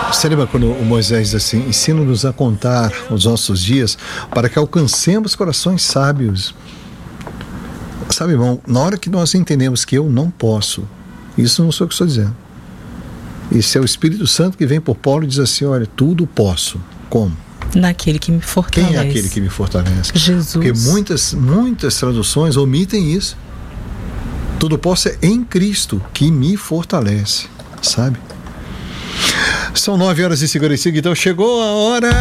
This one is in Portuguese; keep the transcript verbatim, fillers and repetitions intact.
Você lembra quando o Moisés diz assim: ensina-nos a contar os nossos dias para que alcancemos corações sábios. Sabe, irmão, na hora que nós entendemos que eu não posso, isso não sou eu que estou dizendo. Isso é o Espírito Santo que vem por Paulo e diz assim: olha, tudo posso. Como? Naquele que me fortalece. Quem é aquele que me fortalece? Jesus. Porque muitas, muitas traduções omitem isso. Tudo posso é em Cristo que me fortalece, sabe? São nove horas e cinquenta e cinco, então chegou a hora